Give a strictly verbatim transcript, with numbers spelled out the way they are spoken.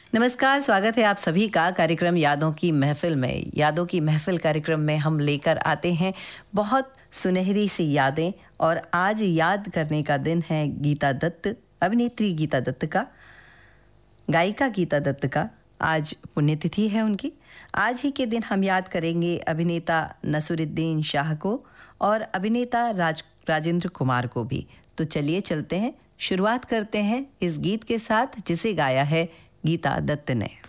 नमस्कार, स्वागत है आप सभी का कार्यक्रम यादों की महफ़िल में। यादों की महफ़िल कार्यक्रम में हम लेकर आते हैं बहुत सुनहरी सी यादें और आज याद करने का दिन है गीता दत्त, अभिनेत्री गीता दत्त का, गायिका गीता दत्त का। आज पुण्यतिथि है उनकी। आज ही के दिन हम याद करेंगे अभिनेता नसीरुद्दीन शाह को और अभिनेता राज राजेंद्र कुमार को भी। तो चलिए चलते हैं, शुरुआत करते हैं इस गीत के साथ जिसे गाया है गीता दत्त ने।